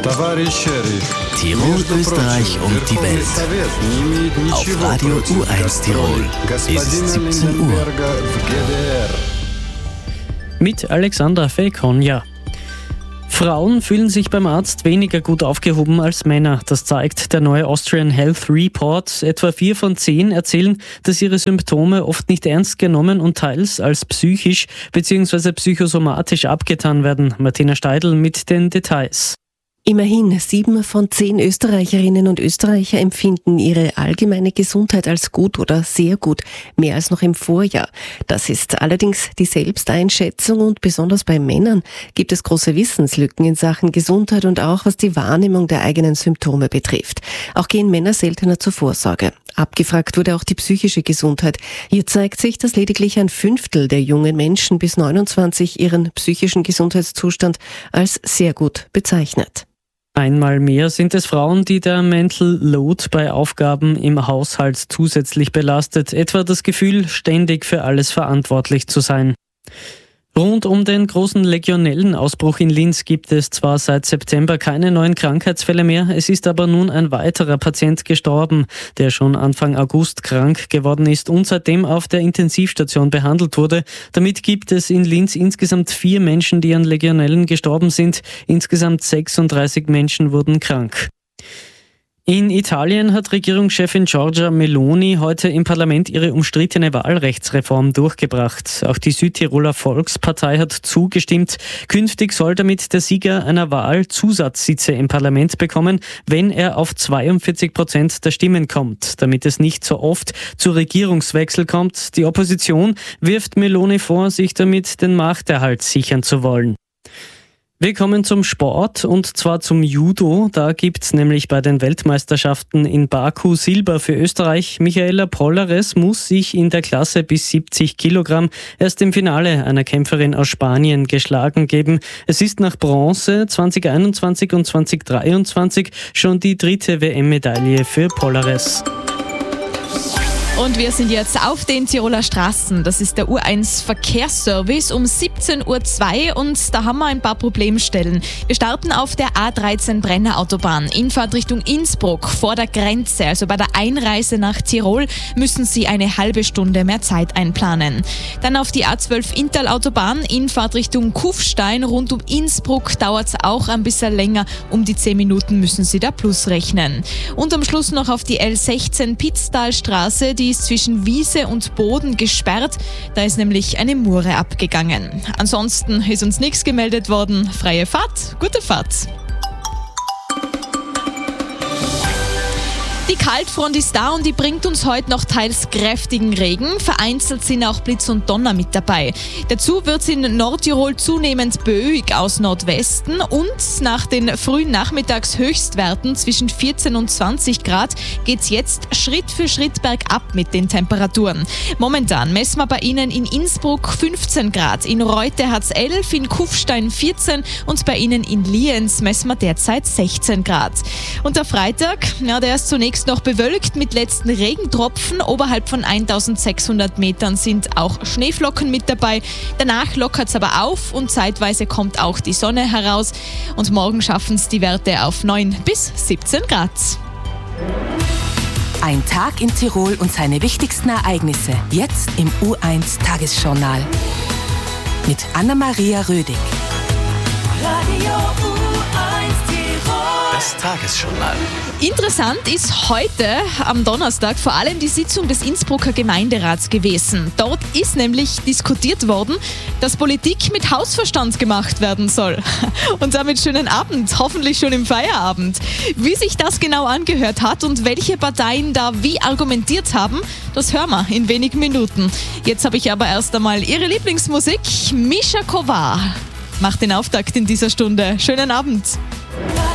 Tirol, Österreich und die Welt. Auf Radio U1 Tirol. Es ist 17 Uhr. Mit Alexandra Fekonja. Frauen fühlen sich beim Arzt weniger gut aufgehoben als Männer. Das zeigt der neue Austrian Health Report. Etwa 4 von 10 erzählen, dass ihre Symptome oft nicht ernst genommen und teils als psychisch bzw. psychosomatisch abgetan werden. Martina Steidl mit den Details. Immerhin 7 von 10 Österreicherinnen und Österreicher empfinden ihre allgemeine Gesundheit als gut oder sehr gut, mehr als noch im Vorjahr. Das ist allerdings die Selbsteinschätzung und besonders bei Männern gibt es große Wissenslücken in Sachen Gesundheit und auch was die Wahrnehmung der eigenen Symptome betrifft. Auch gehen Männer seltener zur Vorsorge. Abgefragt wurde auch die psychische Gesundheit. Hier zeigt sich, dass lediglich 1/5 der jungen Menschen bis 29 ihren psychischen Gesundheitszustand als sehr gut bezeichnet. Einmal mehr sind es Frauen, die der Mental Load bei Aufgaben im Haushalt zusätzlich belastet, etwa das Gefühl, ständig für alles verantwortlich zu sein. Rund um den großen Legionellenausbruch in Linz gibt es zwar seit September keine neuen Krankheitsfälle mehr, es ist aber nun ein weiterer Patient gestorben, der schon Anfang August krank geworden ist und seitdem auf der Intensivstation behandelt wurde. Damit gibt es in Linz insgesamt 4 Menschen, die an Legionellen gestorben sind. Insgesamt 36 Menschen wurden krank. In Italien hat Regierungschefin Giorgia Meloni heute im Parlament ihre umstrittene Wahlrechtsreform durchgebracht. Auch die Südtiroler Volkspartei hat zugestimmt. Künftig soll damit der Sieger einer Wahl Zusatzsitze im Parlament bekommen, wenn er auf 42% der Stimmen kommt, damit es nicht so oft zu Regierungswechsel kommt. Die Opposition wirft Meloni vor, sich damit den Machterhalt sichern zu wollen. Wir kommen zum Sport und zwar zum Judo. Da gibt's nämlich bei den Weltmeisterschaften in Baku Silber für Österreich. Michaela Pollares muss sich in der Klasse bis 70 Kilogramm erst im Finale einer Kämpferin aus Spanien geschlagen geben. Es ist nach Bronze 2021 und 2023 schon die 3. WM-Medaille für Pollares. Und wir sind jetzt auf den Tiroler Straßen. Das ist der U1 Verkehrsservice um 17:02 Uhr und da haben wir ein paar Problemstellen. Wir starten auf der A13 Brenner Autobahn in Fahrt Richtung Innsbruck vor der Grenze. Also bei der Einreise nach Tirol müssen Sie eine halbe Stunde mehr Zeit einplanen. Dann auf die A12 Inntal Autobahn in Fahrt Richtung Kufstein rund um Innsbruck dauert es auch ein bisschen länger. Um die 10 Minuten müssen Sie da plus rechnen. Und am Schluss noch auf die L16 Pitztalstraße, die ist zwischen Wiese und Boden gesperrt. Da ist nämlich eine Mure abgegangen. Ansonsten ist uns nichts gemeldet worden. Freie Fahrt, gute Fahrt. Die Kaltfront ist da und die bringt uns heute noch teils kräftigen Regen. Vereinzelt sind auch Blitz und Donner mit dabei. Dazu wird es in Nordtirol zunehmend böig aus Nordwesten und nach den frühen Nachmittagshöchstwerten zwischen 14 und 20 Grad geht es jetzt Schritt für Schritt bergab mit den Temperaturen. Momentan messen wir bei Ihnen in Innsbruck 15 Grad, in Reute hat es 11, in Kufstein 14 und bei Ihnen in Lienz messen wir derzeit 16 Grad. Und der Freitag, der ist zunächst noch bewölkt mit letzten Regentropfen. Oberhalb von 1600 Metern sind auch Schneeflocken mit dabei. Danach lockert es aber auf und zeitweise kommt auch die Sonne heraus. Und morgen schaffen es die Werte auf 9 bis 17 Grad. Ein Tag in Tirol und seine wichtigsten Ereignisse. Jetzt im U1 Tagesjournal. Mit Anna-Maria Rödig. Radio U1 Tirol. Das Tagesjournal. Interessant ist heute am Donnerstag vor allem die Sitzung des Innsbrucker Gemeinderats gewesen. Dort ist nämlich diskutiert worden, dass Politik mit Hausverstand gemacht werden soll. Und damit schönen Abend, hoffentlich schon im Feierabend. Wie sich das genau angehört hat und welche Parteien da wie argumentiert haben, das hören wir in wenigen Minuten. Jetzt habe ich aber erst einmal Ihre Lieblingsmusik, Misha Kovar. Macht den Auftakt in dieser Stunde. Schönen Abend.